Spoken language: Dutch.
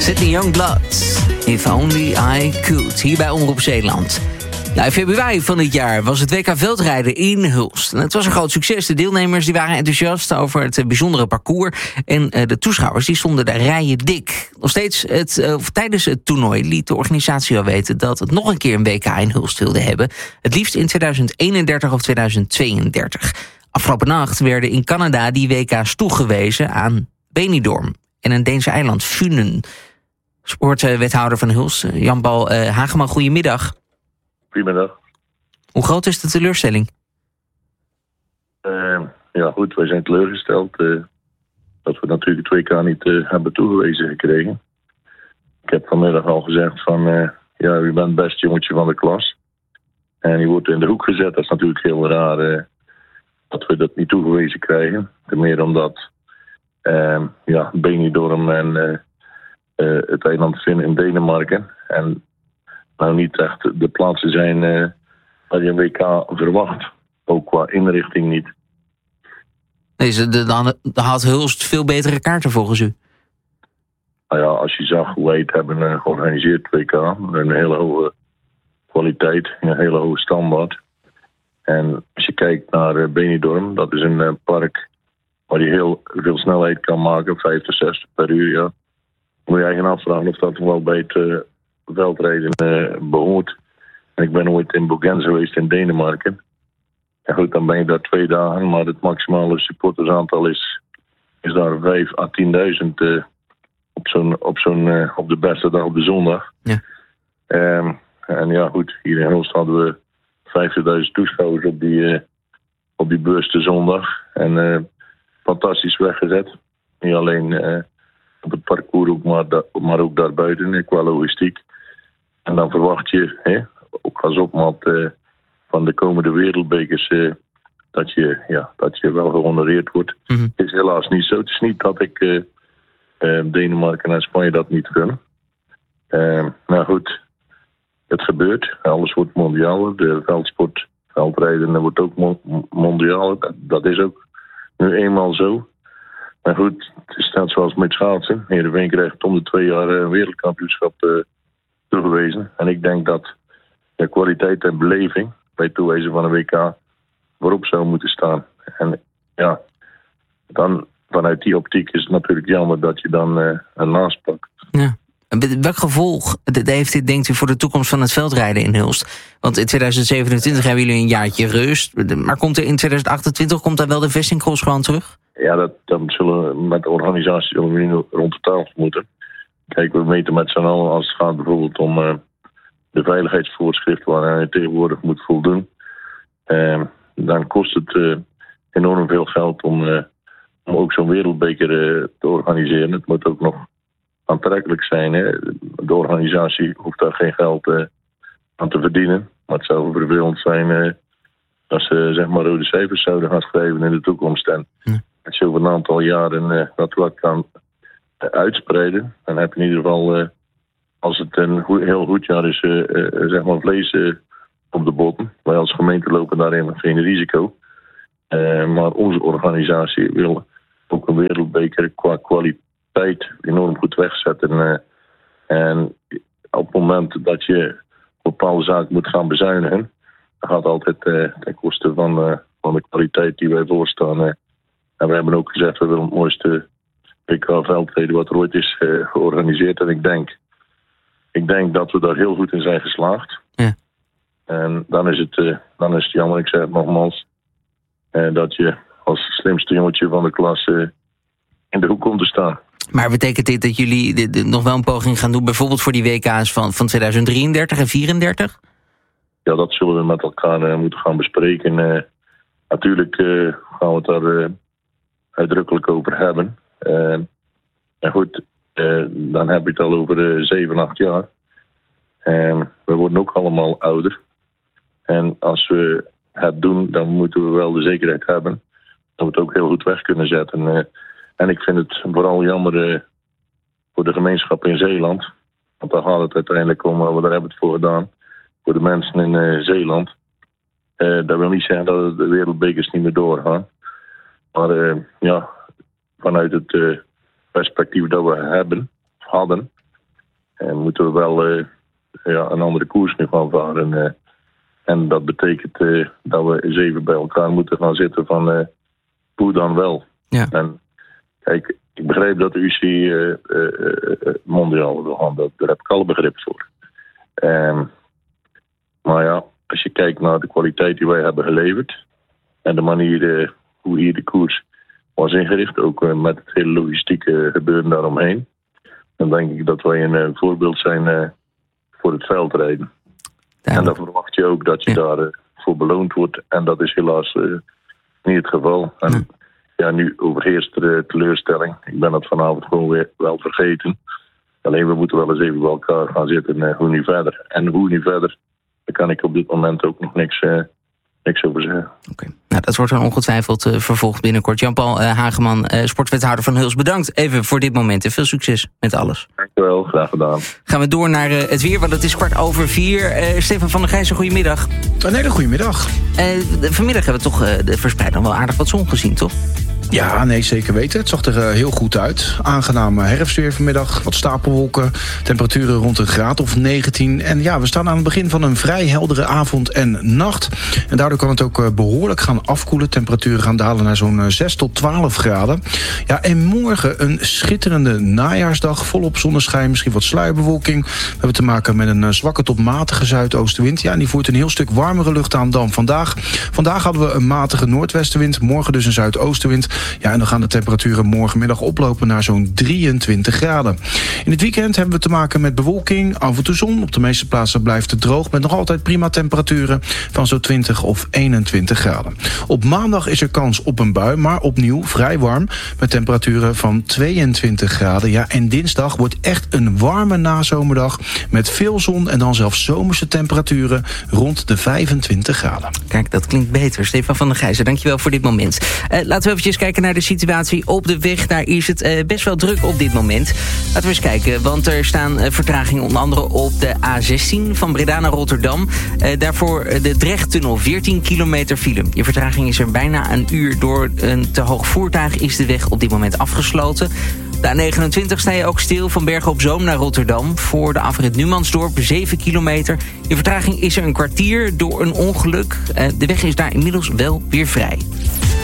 Sydney Youngblood, If Only I Could, hier bij Omroep Zeeland. In februari van dit jaar was het WK veldrijden in Hulst. En het was een groot succes. De deelnemers die waren enthousiast over het bijzondere parcours. En de toeschouwers die stonden daar rijen dik. Nog steeds tijdens het toernooi liet de organisatie al weten dat het nog een keer een WK in Hulst wilde hebben. Het liefst in 2031 of 2032. Afgelopen nacht werden in Canada die WK's toegewezen aan Benidorm en een Deense eiland Funen. Sportwethouder van Hulst, Jan-Paul Hageman, goedemiddag. Goedemiddag. Hoe groot is de teleurstelling? Ja goed, wij zijn teleurgesteld dat we natuurlijk het WK niet hebben toegewezen gekregen. Ik heb vanmiddag al gezegd van, u bent het beste jongetje van de klas. En je wordt in de hoek gezet. Dat is natuurlijk heel raar dat we dat niet toegewezen krijgen. Ten meer omdat Benidorm en het eiland Fyn in Denemarken en nou niet echt de plaatsen zijn waar je een WK verwacht. Ook qua inrichting niet. Nee, dan had Hulst veel betere kaarten volgens u. Nou ja, als je zag hoe wij het hebben georganiseerd, WK, een hele hoge kwaliteit, een hele hoge standaard. En als je kijkt naar Benidorm, dat is een park waar je heel veel snelheid kan maken, 50, 60 per uur. Ja. Moet je eigen afvragen of dat wel bij het veldrijden behoort. En ik ben ooit in Bogense geweest in Denemarken. En goed, dan ben je daar 2 dagen, maar het maximale supportersaantal is daar 5 à 10.000 op de beste dag op de zondag. Ja. En ja goed, hier in Hulst hadden we 50.000 toeschouwers op die beurs de zondag. En fantastisch weggezet. Niet alleen op het parcours, maar ook daarbuiten, qua logistiek. En dan verwacht je, ook als opmat van de komende wereldbekers, dat je wel gehonoreerd wordt. Mm-hmm. Het is helaas niet zo. Het is niet dat ik Denemarken en Spanje dat niet gun. Nou goed, het gebeurt. Alles wordt mondialer. De veldsport, veldrijden wordt ook mondialer. Dat is ook nu eenmaal zo. Maar goed, het is net zoals met schaatsen. Heerenveen krijgt om de 2 jaar een wereldkampioenschap toegewezen. En ik denk dat de kwaliteit en beleving bij het toewijzen van een WK voorop zou moeten staan. En ja, dan vanuit die optiek is het natuurlijk jammer dat je dan een naast pakt. Ja. Welk gevolg heeft dit, denkt u, voor de toekomst van het veldrijden in Hulst? Want in 2027 hebben jullie een jaartje rust. Maar komt er in 2028 wel de vestingcross gewoon terug? Ja, dan zullen we met de organisatie rond de tafel moeten. Kijk, we meten met z'n allen als het gaat bijvoorbeeld om de veiligheidsvoorschriften waar je tegenwoordig moet voldoen. Dan kost het enorm veel geld om ook zo'n wereldbeker te organiseren. Het moet ook nog aantrekkelijk zijn. Hè? De organisatie hoeft daar geen geld aan te verdienen. Maar het zou vervelend zijn als ze zeg maar rode cijfers zouden gaan schrijven in de toekomst. En als je over een aantal jaren dat wat kan uitspreiden, dan heb je in ieder geval, als het een heel goed jaar is, zeg maar vlees op de botten. Wij als gemeente lopen daarin geen risico. Maar onze organisatie wil ook een wereldbeker qua kwaliteit enorm goed wegzetten. En op het moment dat je bepaalde zaken moet gaan bezuinigen, dan gaat altijd ten koste van de kwaliteit die wij voorstaan. En we hebben ook gezegd, we willen het mooiste WK-veldrijden wat er ooit is georganiseerd. En ik denk dat we daar heel goed in zijn geslaagd. Ja. En dan is het jammer, ik zeg het nogmaals, dat je als slimste jongetje van de klas in de hoek komt te staan. Maar betekent dit dat jullie nog wel een poging gaan doen, bijvoorbeeld voor die WK's van 2033 en 2034? Ja, dat zullen we met elkaar moeten gaan bespreken. Natuurlijk gaan we het daar uitdrukkelijk over hebben. En goed, dan heb je het al over 7, 8 jaar. We worden ook allemaal ouder. En als we het doen, dan moeten we wel de zekerheid hebben dat we het ook heel goed weg kunnen zetten. En ik vind het vooral jammer voor de gemeenschap in Zeeland. Want daar gaat het uiteindelijk om, daar hebben we het voor gedaan. Voor de mensen in Zeeland. Dat wil niet zeggen dat de wereldbekers niet meer doorgaan. Maar vanuit het perspectief dat we hadden, moeten we wel een andere koers nu gaan varen. En dat betekent dat we eens even bij elkaar moeten gaan zitten van hoe dan wel. Ja. En kijk, ik begreep dat de UCI mondiaal wil gaan. Daar heb ik alle begrip voor. Maar ja, als je kijkt naar de kwaliteit die wij hebben geleverd en de manier hoe hier de koers was ingericht, ook met het hele logistieke gebeuren daaromheen, dan denk ik dat wij een voorbeeld zijn voor het veldrijden. En dan verwacht je ook dat je daarvoor beloond wordt. En dat is helaas niet het geval. En nu overheerst de teleurstelling. Ik ben dat vanavond gewoon weer wel vergeten. Alleen we moeten wel eens even bij elkaar gaan zitten. Hoe nu verder? En hoe nu verder, daar kan ik op dit moment ook nog niks over zeggen. Oké. Nou, dat wordt dan ongetwijfeld vervolgd binnenkort. Jan-Paul Hageman, sportwethouder van Huls, bedankt even voor dit moment en veel succes met alles. Dankjewel, graag gedaan. Gaan we door naar het weer, want het is 4:15. Stefan van der Gijzen, goedemiddag. Een hele goede middag. Vanmiddag hebben we toch verspreid dan wel aardig wat zon gezien, toch? Ja, nee, zeker weten. Het zag er heel goed uit. Aangenaam herfstweer vanmiddag, wat stapelwolken, temperaturen rond een graad of 19. En ja, we staan aan het begin van een vrij heldere avond en nacht. En daardoor kan het ook behoorlijk gaan afkoelen. Temperaturen gaan dalen naar zo'n 6 tot 12 graden. Ja, en morgen een schitterende najaarsdag, volop zonneschijn, misschien wat sluierbewolking. We hebben te maken met een zwakke tot matige zuidoostenwind. Ja, en die voert een heel stuk warmere lucht aan dan vandaag. Vandaag hadden we een matige noordwestenwind, morgen dus een zuidoostenwind. Ja, en dan gaan de temperaturen morgenmiddag oplopen naar zo'n 23 graden. In het weekend hebben we te maken met bewolking, af en toe zon. Op de meeste plaatsen blijft het droog met nog altijd prima temperaturen van zo'n 20 of 21 graden. Op maandag is er kans op een bui, maar opnieuw vrij warm met temperaturen van 22 graden. Ja, en dinsdag wordt echt een warme nazomerdag met veel zon en dan zelfs zomerse temperaturen rond de 25 graden. Kijk, dat klinkt beter. Stefan van der Gijzen, dankjewel voor dit moment. Laten we eventjes kijken naar de situatie op de weg. Daar is het best wel druk op dit moment. Laten we eens kijken, want er staan vertragingen onder andere op de A16 van Breda naar Rotterdam. Daarvoor de Drechttunnel, 14 kilometer file. Je vertraging is er bijna een uur. Door een te hoog voertuig is de weg op dit moment afgesloten. De A29 sta je ook stil van Bergen op Zoom naar Rotterdam. Voor de afrit Numansdorp, 7 kilometer. Je vertraging is er een kwartier door een ongeluk. De weg is daar inmiddels wel weer vrij.